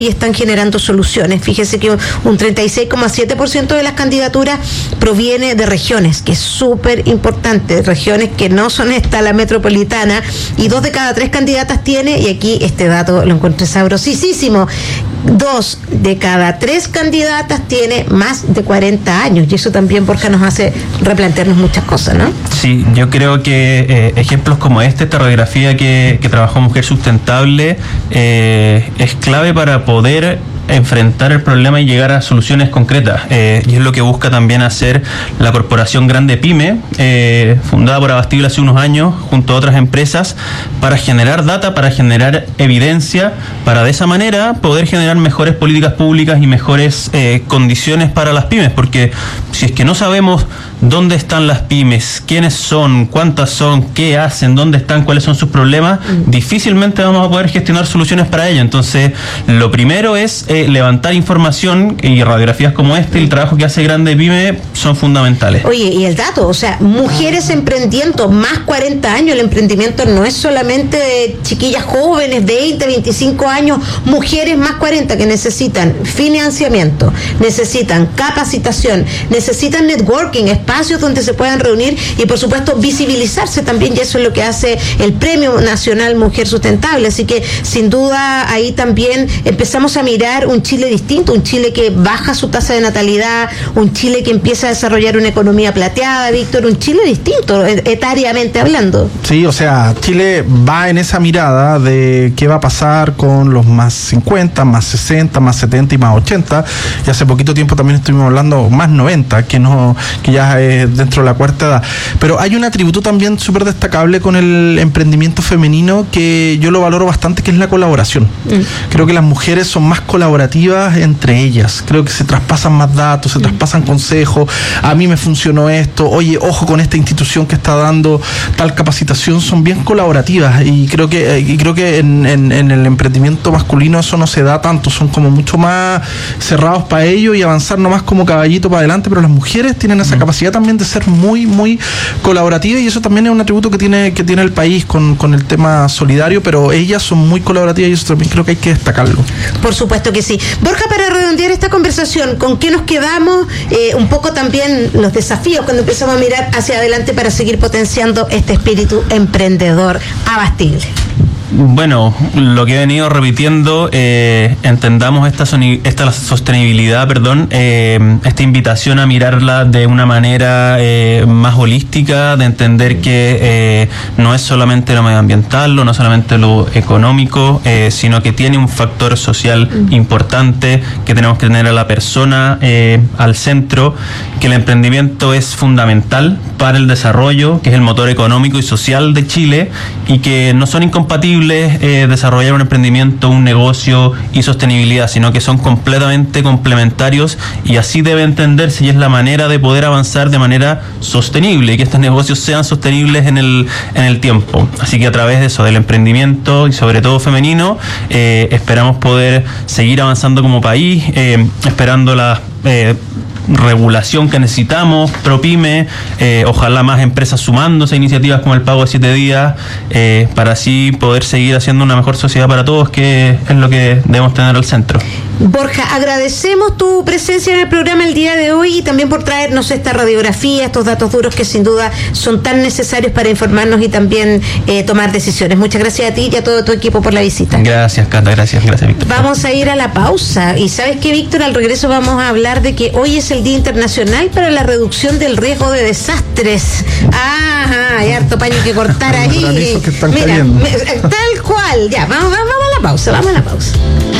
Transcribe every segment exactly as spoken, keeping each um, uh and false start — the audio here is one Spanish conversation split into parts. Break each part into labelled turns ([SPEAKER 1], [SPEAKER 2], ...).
[SPEAKER 1] y están generando soluciones. Fíjese que un treinta y seis coma siete por ciento de las candidaturas proviene de regiones, que es súper importante, regiones que no son esta la metropolitana, y dos de cada tres candidatas tiene, y aquí este dato lo encontré sabrosísimo, dos de cada tres candidatas tiene más de cuarenta años, y eso también, Borja, nos hace replantearnos muchas cosas, ¿no?
[SPEAKER 2] Sí, yo creo que eh, ejemplos como este, esta radiografía que, que trabajó Mujer Sustentable, eh, es clave para poder enfrentar el problema y llegar a soluciones concretas, eh, y es lo que busca también hacer la Corporación Grande Pyme, eh, fundada por Abastible hace unos años junto a otras empresas, para generar data, para generar evidencia, para de esa manera poder generar mejores políticas públicas y mejores eh, condiciones para las pymes, porque si es que no sabemos dónde están las pymes, quiénes son, cuántas son, qué hacen, dónde están, cuáles son sus problemas, mm. difícilmente vamos a poder gestionar soluciones para ello. Entonces, lo primero es eh, levantar información, y radiografías como este, el trabajo que hace Grande Pyme son fundamentales.
[SPEAKER 1] Oye, y el dato, o sea, mujeres emprendiendo, más cuarenta años, el emprendimiento no es solamente de chiquillas jóvenes, veinte, veinticinco años, mujeres más cuarenta que necesitan financiamiento, necesitan capacitación, necesitan networking, espacios donde se puedan reunir y, por supuesto, visibilizarse también, y eso es lo que hace el Premio Nacional Mujer Sustentable. Así que, sin duda, ahí también empezamos a mirar un Chile distinto, un Chile que baja su tasa de natalidad, un Chile que empieza a desarrollar una economía plateada, Víctor, un Chile distinto, etariamente hablando.
[SPEAKER 3] Sí, o sea, Chile va en esa mirada de qué va a pasar con los más cincuenta, más sesenta, más setenta y más ochenta, y hace poquito tiempo también estuvimos hablando más noventa, que no, que ya es dentro de la cuarta edad. Pero hay un atributo también súper destacable con el emprendimiento femenino que yo lo valoro bastante, que es la colaboración. Mm. Creo que las mujeres son más colaborativas entre ellas, creo que se traspasan más datos, se mm. traspasan consejos, a mí me funcionó esto, oye, ojo con esta institución que está dando tal capacitación, son bien colaborativas, y creo que y creo que en, en, en el emprendimiento masculino eso no se da tanto, son como mucho más cerrados para ello y avanzar nomás como caballito para adelante, pero las mujeres tienen esa mm. capacidad también de ser muy, muy colaborativa, y eso también es un atributo que tiene, que tiene el país con, con el tema solidario, pero ellas son muy colaborativas y eso también creo que hay que destacarlo.
[SPEAKER 1] Por supuesto que sí. Borja, para redondear esta conversación, ¿con qué nos quedamos? Eh, un poco también los desafíos cuando empezamos a mirar hacia adelante para seguir potenciando este espíritu emprendedor abastible.
[SPEAKER 2] Bueno, lo que he venido repitiendo, eh, entendamos esta, soni- esta sostenibilidad, perdón, eh, esta invitación a mirarla de una manera eh, más holística, de entender que eh, no es solamente lo medioambiental, no solamente lo económico, eh, sino que tiene un factor social importante, que tenemos que tener a la persona eh, al centro, que el emprendimiento es fundamental para el desarrollo, que es el motor económico y social de Chile, y que no son incompatibles Eh, desarrollar un emprendimiento, un negocio y sostenibilidad, sino que son completamente complementarios, y así debe entenderse, y es la manera de poder avanzar de manera sostenible y que estos negocios sean sostenibles en el, en el tiempo. Así que a través de eso, del emprendimiento y sobre todo femenino, eh, esperamos poder seguir avanzando como país, eh, esperando la eh, regulación que necesitamos, ProPyme, eh, ojalá más empresas sumándose a iniciativas como el pago de siete días, eh, para así poder seguir haciendo una mejor sociedad para todos, que es lo que debemos tener al centro.
[SPEAKER 1] Borja, agradecemos tu presencia en el programa el día de hoy y también por traernos esta radiografía, estos datos duros que sin duda son tan necesarios para informarnos y también eh, tomar decisiones. Muchas gracias a ti y a todo tu equipo por la visita.
[SPEAKER 2] Gracias, Cata, gracias, gracias, Víctor.
[SPEAKER 1] Vamos a ir a la pausa, y ¿sabes qué, Víctor? Al regreso vamos a hablar de que hoy es el Día Internacional para la Reducción del Riesgo de Desastres. Ajá, hay harto paño que cortar ahí.
[SPEAKER 3] Que están
[SPEAKER 1] Mira,
[SPEAKER 3] cayendo.
[SPEAKER 1] tal cual. Ya, vamos, vamos a la pausa, vamos a la pausa.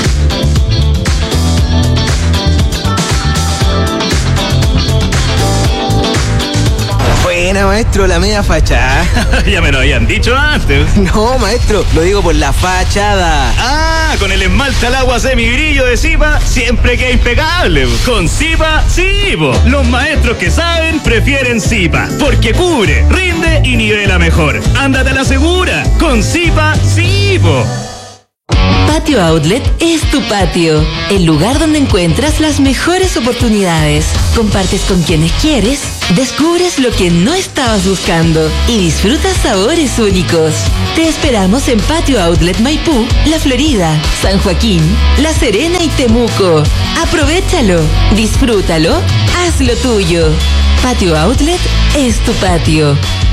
[SPEAKER 4] Buena, maestro, la media fachada.
[SPEAKER 5] Ya me lo habían dicho antes.
[SPEAKER 4] No, maestro, lo digo por la fachada.
[SPEAKER 5] Ah, con el esmalte al agua semibrillo de Zipa siempre queda impecable. Con Zipa, sí, po. Los maestros que saben prefieren Zipa, porque cubre, rinde y nivela mejor. Ándate a la segura. Con Zipa, sí, po.
[SPEAKER 6] Patio Outlet es tu patio, el lugar donde encuentras las mejores oportunidades. Compartes con quienes quieres, descubres lo que no estabas buscando y disfrutas sabores únicos. Te esperamos en Patio Outlet Maipú, La Florida, San Joaquín, La Serena y Temuco. Aprovéchalo, disfrútalo, hazlo tuyo. Patio Outlet es tu patio.